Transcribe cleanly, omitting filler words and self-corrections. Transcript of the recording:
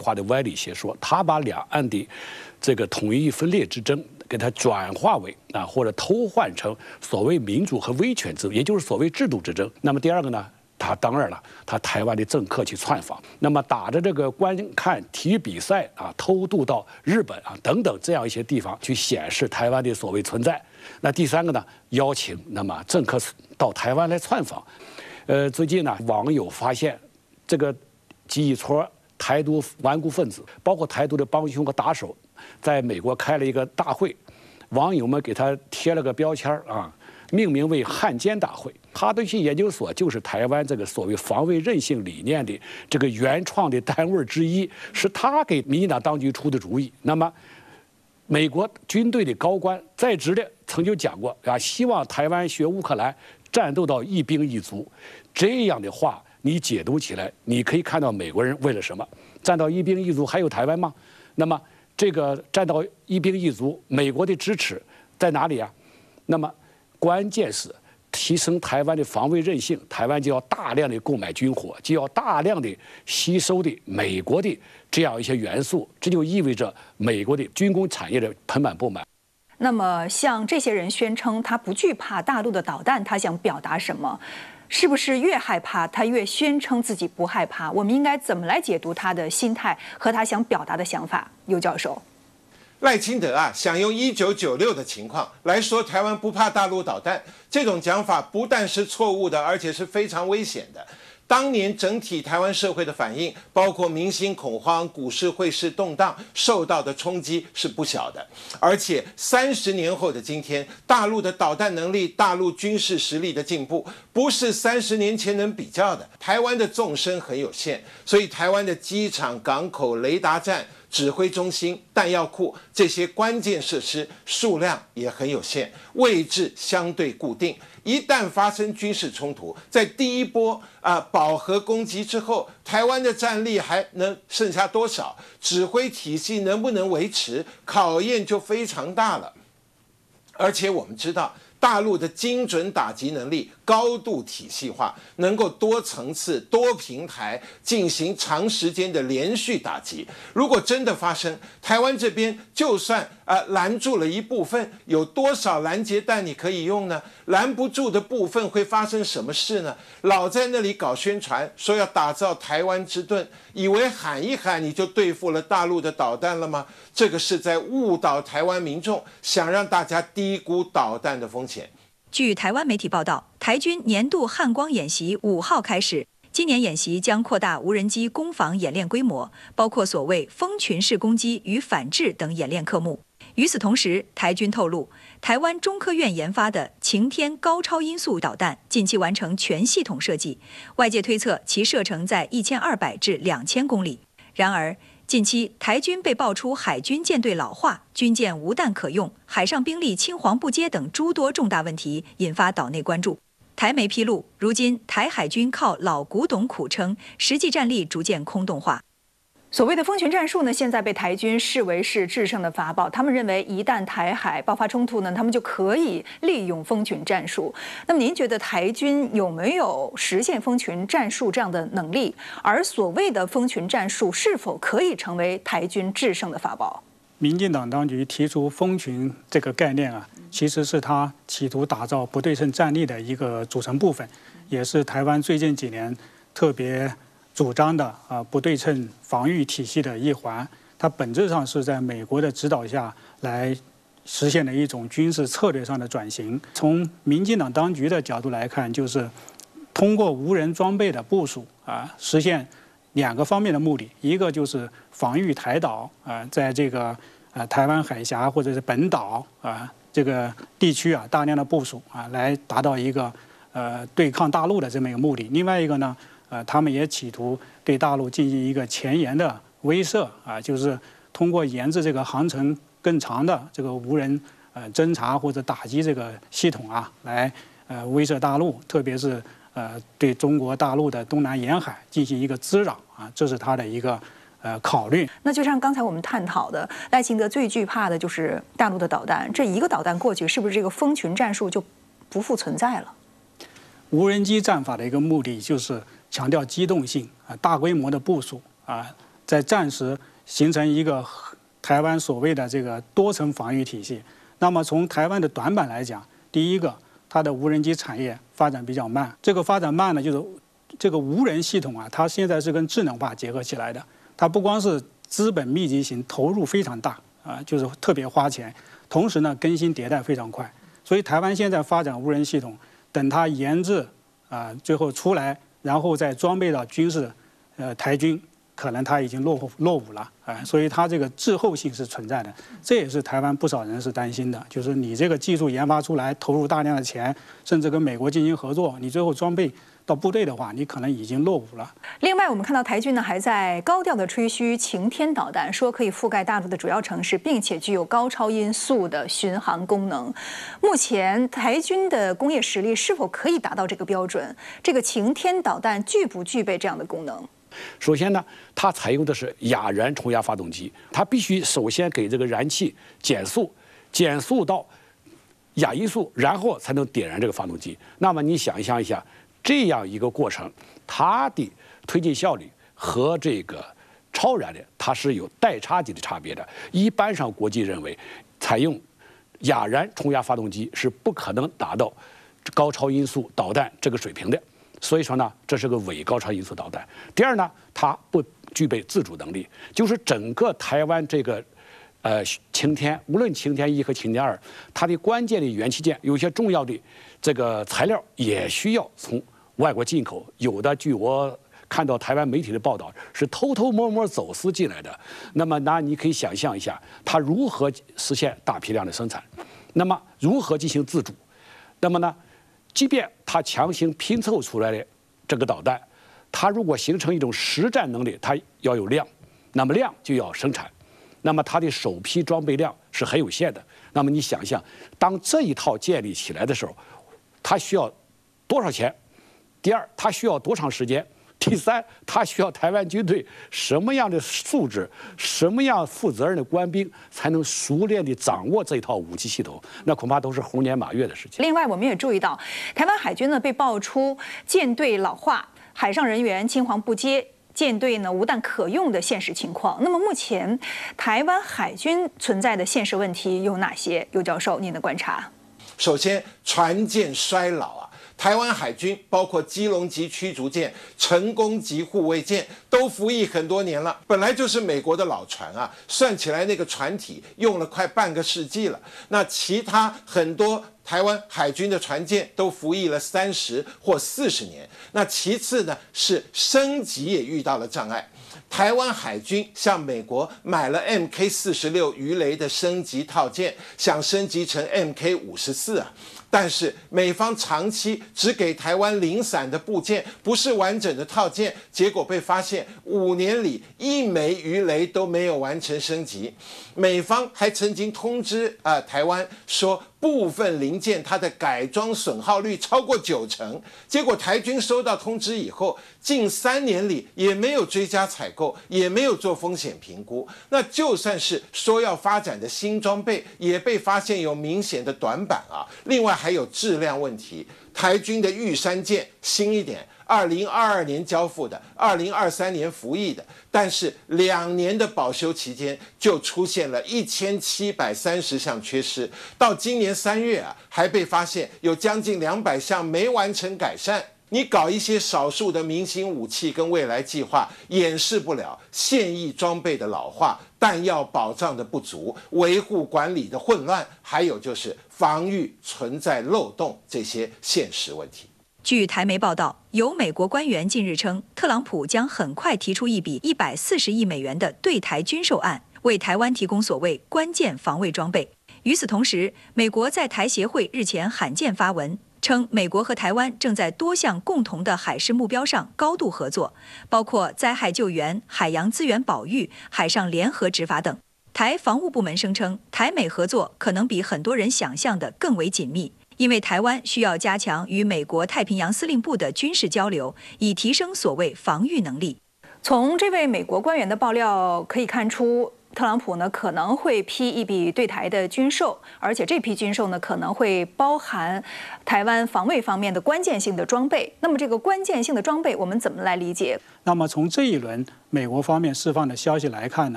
化的歪理邪说，他把两岸的这个统一分裂之争，给它转化为或者偷换成所谓民主和威权制度，也就是所谓制度之争。那么第二个呢？他当然了，他台湾的政客去窜访，那么打着这个观看体育比赛偷渡到日本等等这样一些地方去显示台湾的所谓存在。那第三个呢，邀请那么政客到台湾来窜访。最近呢，网友发现这个几撮台独顽固分子，包括台独的帮凶和打手，在美国开了一个大会，网友们给他贴了个标签命名为汉奸大会。哈德逊研究所就是台湾这个所谓防卫韧性理念的这个原创的单位之一，是他给民进党当局出的主意。那么，美国军队的高官在职的曾经讲过希望台湾学乌克兰，战斗到一兵一卒。这样的话，你解读起来，你可以看到美国人为了什么战到一兵一卒，还有台湾吗？那么这个战到一兵一卒，美国的支持在哪里啊？那么关键是提升台湾的防卫韧性，台湾就要大量的购买军火，就要大量的吸收的美国的这样一些元素，这就意味着美国的军工产业的盆满钵满。 那么，像这些人宣称他不惧怕大陆的导弹，他想表达什么？是不是越害怕他越宣称自己不害怕？我们应该怎么来解读他的心态和他想表达的想法？尤教授。 赖清德想用1996的情况来说台湾不怕大陆导弹，这种讲法不但是错误的，而且是非常危险的。当年整体台湾社会的反应，包括民心恐慌、股市汇市动荡，受到的冲击是不小的。而且30年后的今天，大陆的导弹能力、大陆军事实力的进步，不是30年前能比较的。台湾的纵深很有限，所以台湾的机场、港口、雷达站、指挥中心、弹药库这些关键设施数量也很有限，位置相对固定。一旦发生军事冲突，在第一波饱和攻击之后，台湾的战力还能剩下多少？指挥体系能不能维持？考验就非常大了。而且我们知道，大陆的精准打击能力高度体系化，能够多层次、多平台进行长时间的连续打击。如果真的发生，台湾这边就算拦住了一部分，有多少拦截弹你可以用呢？拦不住的部分会发生什么事呢？老在那里搞宣传，说要打造台湾之盾，以为喊一喊你就对付了大陆的导弹了吗？这个是在误导台湾民众，想让大家低估导弹的风险。 据台湾媒体报道，台军年度汉光演习5号开始，今年演习将扩大无人机攻防演练规模，包括所谓蜂群式攻击与反制等演练科目。与此同时，台军透露，台湾中科院研发的晴天高超音速导弹近期完成全系统设计，外界推测其射程在1200至2000公里。然而，近期台军被爆出海军舰队老化、军舰无弹可用、海上兵力青黄不接等诸多重大问题，引发岛内关注。台媒披露，如今台海军靠老古董苦撑，实际战力逐渐空洞化。 所谓的蜂群战术呢，现在被台军视为是制胜的法宝。他们认为，一旦台海爆发冲突呢，他们就可以利用蜂群战术。那么，您觉得台军有没有实现蜂群战术这样的能力？而所谓的蜂群战术是否可以成为台军制胜的法宝？ 民进党当局提出蜂群这个概念其实是他企图打造不对称战力的一个组成部分，也是台湾最近几年特别主张的不对称防御体系的一环。它本质上是在美国的指导下来实现的一种军事策略上的转型。从民进党当局的角度来看，就是通过无人装备的部署实现2个方面的目的，一个就是防御台岛在这个台湾海峡或者是本岛这个地区大量的部署来达到一个对抗大陆的这么一个目的。另外一个呢，他们也企图对大陆进行一个前沿的威慑就是通过研制这个航程更长的这个无人侦察或者打击这个系统来威慑大陆，特别是对中国大陆的东南沿海进行一个滋扰这是他的一个考虑。 那就像刚才我们探讨的，赖清德最惧怕的就是大陆的导弹，这一个导弹过去，是不是这个蜂群战术就不复存在了？ 无人机战法的一个目的就是强调机动性大规模的部署在暂时形成一个台湾所谓的这个多层防御体系。那么从台湾的短板来讲，第一个，它的无人机产业发展比较慢。这个发展慢呢，就是这个无人系统啊，它现在是跟智能化结合起来的。它不光是资本密集型，投入非常大啊，就是特别花钱，同时呢更新迭代非常快。所以台湾现在发展无人系统，等它研制啊，最后出来，然后再装备到军事，台军。可能它已经落伍了，所以它这个滞后性是存在的，这也是台湾不少人是担心的，就是你这个技术研发出来，投入大量的钱，甚至跟美国进行合作，你最后装备到部队的话，你可能已经落伍了。 另外，我们看到台军呢还在高调的吹嘘晴天导弹，说可以覆盖大陆的主要城市，并且具有高超音速的巡航功能。目前台军的工业实力是否可以达到这个标准？这个晴天导弹具不具备这样的功能？ 首先呢，它采用的是亚燃冲压发动机，它必须首先给这个燃气减速，减速到亚音速，然后才能点燃这个发动机。那么你想象一下，这样一个过程，它的推进效率和这个超燃的它是有代差级的差别的。一般上国际认为，采用亚燃冲压发动机是不可能达到高超音速导弹这个水平的。所以说呢，这是个伪高超音速导弹。第二呢，它不具备自主能力，就是整个台湾这个晴天，无论晴天1和晴天2，它的关键的元器件，有些重要的这个材料也需要从外国进口，有的据我看到台湾媒体的报道是偷偷摸摸走私进来的。那么你可以想象一下，它如何实现大批量的生产，那么如何进行自主？那么呢？即便它强行拼凑出来的这个导弹，它如果形成一种实战能力，它要有量，那么量就要生产，那么它的首批装备量是很有限的。那么你想象，当这一套建立起来的时候，它需要多少钱？第二，它需要多长时间？第三，它需要台湾军队什么样的素质、什么样负责任的官兵，才能熟练地掌握这套武器系统？那恐怕都是猴年马月的事情。 另外，我们也注意到，台湾海军呢被爆出舰队老化、海上人员青黄不接、舰队呢无弹可用的现实情况。那么，目前台湾海军存在的现实问题有哪些？尤教授，您的观察？ 首先，船舰衰老啊。台湾海军包括基隆级驱逐舰、成功级护卫舰都服役很多年了，本来就是美国的老船啊，算起来那个船体用了快半个世纪了。那其他很多台湾海军的船舰都服役了30或40年。那其次呢，是升级也遇到了障碍。台湾海军向美国买了 MK46鱼雷的升级套件，想升级成 MK54啊。但是美方长期只给台湾零散的部件，不是完整的套件，结果被发现5年里1枚鱼雷都没有完成升级。美方还曾经通知台湾说，部分零件它的改装损耗率超过90%，结果台军收到通知以后，近3年里也没有追加采购，也没有做风险评估。那就算是说要发展的新装备，也被发现有明显的短板啊。另外还有质量问题，台军的玉山舰新一点，2022年交付的，2023年服役的，但是2年的保修期间就出现了1730项缺失，到今年3月啊，还被发现有将近200项没完成改善。你搞一些少数的明星武器跟未来计划，掩饰不了现役装备的老化、弹药保障的不足、维护管理的混乱，还有就是防御存在漏洞这些现实问题。 据台媒报道，有美国官员近日称，特朗普将很快提出一笔140亿美元的对台军售案，为台湾提供所谓关键防卫装备。与此同时，美国在台协会日前罕见发文，称美国和台湾正在多项共同的海事目标上高度合作，包括灾害救援、海洋资源保育、海上联合执法等。台防务部门声称，台美合作可能比很多人想象的更为紧密，因为台湾需要加强与美国太平洋司令部的军事交流，以提升所谓防御能力。 从这位美国官员的爆料可以看出， 特朗普呢可能会批一笔对台的军售，而且这批军售呢可能会包含台湾防卫方面的关键性的装备。那么这个关键性的装备我们怎么来理解？ 那么从这一轮美国方面释放的消息来看呢？